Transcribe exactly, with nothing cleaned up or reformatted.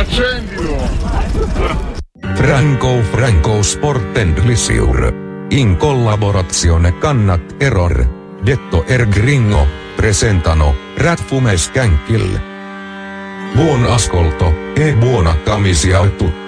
Accendilo! Franco Franco Sporten Glisiur. In collaborazione Cannat Error. Detto er gringo. Presentano Ratfume Skänkil. Buon ascolto e buona camisia a tutti.